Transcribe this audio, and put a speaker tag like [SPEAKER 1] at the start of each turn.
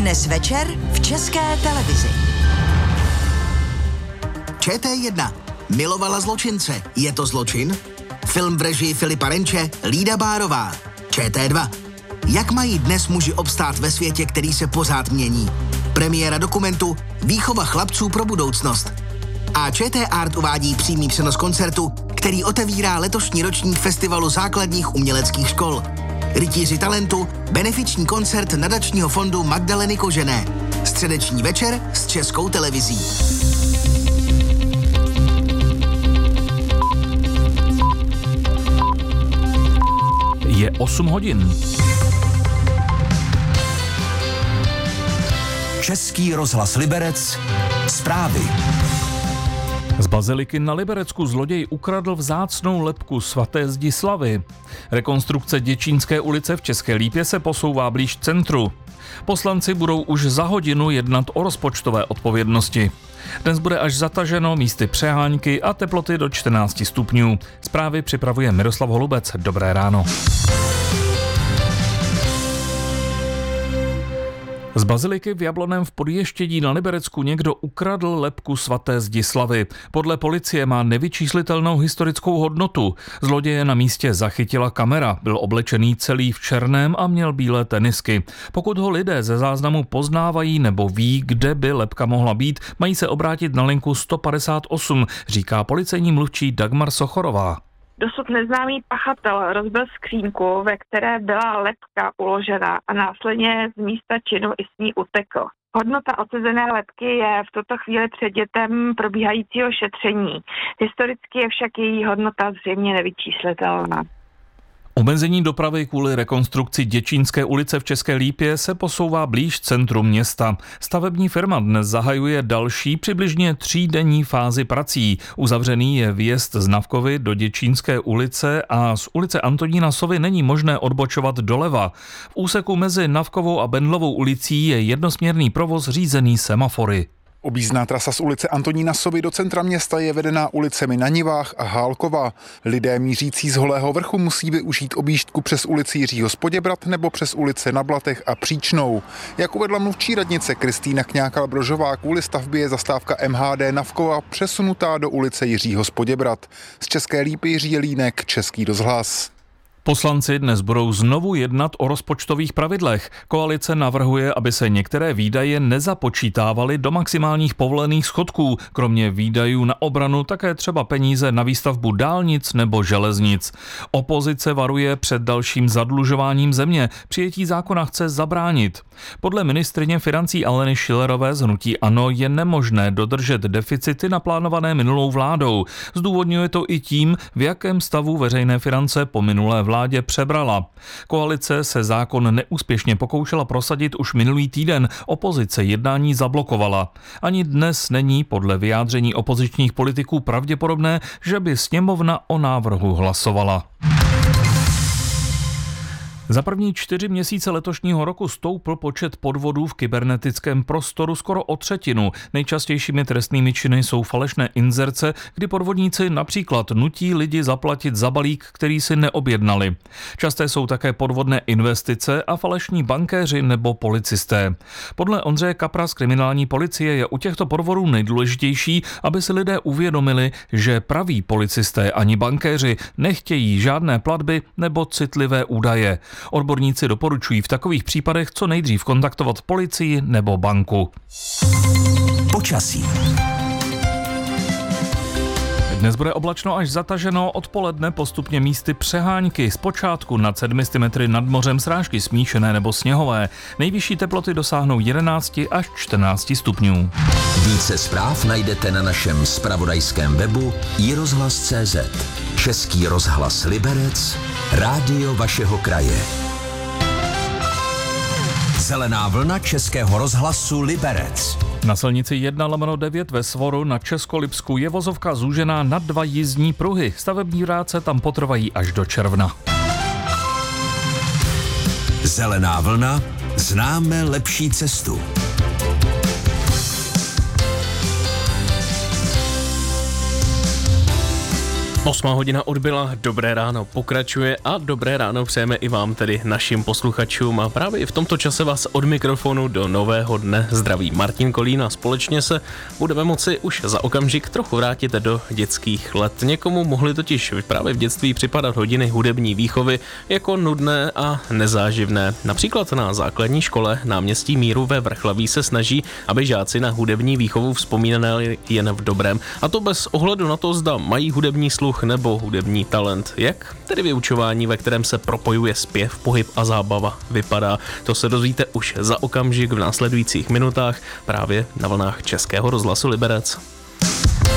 [SPEAKER 1] Dnes večer v České televizi.
[SPEAKER 2] ČT1. Milovala zločince. Je to zločin? Film v režii Filipa Renče, Lída Bárová. ČT2. Jak mají dnes muži obstát ve světě, který se pořád mění? Premiéra dokumentu Výchova chlapců pro budoucnost. A ČT Art uvádí přímý přenos koncertu, který otevírá letošní ročník Festivalu základních uměleckých škol. Rytíři talentu, benefiční koncert nadačního fondu Magdaleny Kožené. Středeční večer s Českou televizí.
[SPEAKER 3] Je 8 hodin.
[SPEAKER 4] Český rozhlas Liberec. Zprávy.
[SPEAKER 3] Z baziliky na Liberecku zloděj ukradl vzácnou lebku svaté Zdislavy. Rekonstrukce Děčínské ulice v České Lípě se posouvá blíž centru. Poslanci budou už za hodinu jednat o rozpočtové odpovědnosti. Dnes bude až zataženo, místy přehánky a teploty do 14 stupňů. Zprávy připravuje Miroslav Holubec. Dobré ráno. Z baziliky v Jablonném v Podještědí na Liberecku někdo ukradl lebku svaté Zdislavy. Podle policie má nevyčíslitelnou historickou hodnotu. Zloděje na místě zachytila kamera. Byl oblečený celý v černém a měl bílé tenisky. Pokud ho lidé ze záznamu poznávají nebo ví, kde by lebka mohla být, mají se obrátit na linku 158, říká policejní mluvčí Dagmar Sochorová.
[SPEAKER 5] Dosud neznámý pachatel rozbil skřínku, ve které byla lebka uložena a následně z místa činu i s ní utekl. Hodnota odsezené lebky je v tuto chvíli předmětem probíhajícího šetření. Historicky je však její hodnota zřejmě nevyčíslitelná.
[SPEAKER 3] Omezení dopravy kvůli rekonstrukci Děčínské ulice v České Lípě se posouvá blíž centru města. Stavební firma dnes zahajuje další přibližně 3denní fázi prací. Uzavřený je vjezd z Navkovy do Děčínské ulice a z ulice Antonína Sovy není možné odbočovat doleva. V úseku mezi Navkovou a Bendlovou ulicí je jednosměrný provoz řízený semafory.
[SPEAKER 6] Objízdná trasa z ulice Antonína Sovy do centra města je vedená ulicemi na Nivách a Hálkova. Lidé mířící z Holého vrchu musí využít objížďku přes ulici Jiřího z Poděbrat nebo přes ulice na Blatech a Příčnou. Jak uvedla mluvčí radnice Kristýna Kňákal-Brožová, kvůli stavbě je zastávka MHD Navkova přesunutá do ulice Jiřího z Poděbrat. Z České Lípy Jiří Jelínek, Český rozhlas.
[SPEAKER 3] Poslanci dnes budou znovu jednat o rozpočtových pravidlech. Koalice navrhuje, aby se některé výdaje nezapočítávaly do maximálních povolených schodků. Kromě výdajů na obranu také třeba peníze na výstavbu dálnic nebo železnic. Opozice varuje před dalším zadlužováním země. Přijetí zákona chce zabránit. Podle ministryně financí Aleny Schillerové z hnutí ANO je nemožné dodržet deficity naplánované minulou vládou. Zdůvodňuje to i tím, v jakém stavu veřejné finance po minulé vládě přebrala. Koalice se zákon neúspěšně pokoušela prosadit už minulý týden, opozice jednání zablokovala. Ani dnes není podle vyjádření opozičních politiků pravděpodobné, že by sněmovna o návrhu hlasovala. Za první 4 měsíce letošního roku stoupl počet podvodů v kybernetickém prostoru skoro o 1/3. Nejčastějšími trestnými činy jsou falešné inzerce, kdy podvodníci například nutí lidi zaplatit za balík, který si neobjednali. Časté jsou také podvodné investice a falešní bankéři nebo policisté. Podle Ondřeje Kapra z kriminální policie je u těchto podvodů nejdůležitější, aby si lidé uvědomili, že praví policisté ani bankéři nechtějí žádné platby nebo citlivé údaje. Odborníci doporučují v takových případech co nejdřív kontaktovat policii nebo banku.
[SPEAKER 4] Počasí.
[SPEAKER 3] Dnes bude oblačno až zataženo, odpoledne postupně místy přehánky. Zpočátku nad 700 metry nad mořem srážky smíšené nebo sněhové. Nejvyšší teploty dosáhnou 11 až 14 stupňů.
[SPEAKER 4] Více zpráv najdete na našem zpravodajském webu iRozhlas.cz. Český rozhlas Liberec, rádio vašeho kraje. Zelená vlna Českého rozhlasu Liberec.
[SPEAKER 3] Na silnici 1/9 ve Svoru na Českolipsku je vozovka zúžená na 2 jízdní pruhy. Stavební práce tam potrvají až do června.
[SPEAKER 4] Zelená vlna, známe lepší cestu.
[SPEAKER 7] 8 hodina odbyla, dobré ráno pokračuje a dobré ráno přejeme i vám, tedy našim posluchačům, a právě v tomto čase vás od mikrofonu do nového dne zdraví Martin Kolín a společně se budeme moci už za okamžik trochu vrátit do dětských let. Někomu mohly totiž právě v dětství připadat hodiny hudební výchovy jako nudné a nezáživné. Například na základní škole Náměstí Míru ve Vrchlaví se snaží, aby žáci na hudební výchovu vzpomínali jen v dobrém, a to bez ohledu na to, zda mají hudební sluch nebo hudební talent. Jak tedy vyučování, ve kterém se propojuje zpěv, pohyb a zábava, vypadá? To se dozvíte už za okamžik v následujících minutách právě na vlnách Českého rozhlasu Liberec.